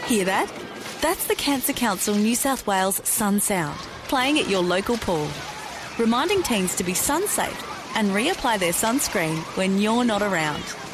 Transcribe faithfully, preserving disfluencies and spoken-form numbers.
Hear that? That's the Cancer Council New South Wales Sun Sound, playing at your local pool, reminding teens to be sun safe and reapply their sunscreen when you're not around.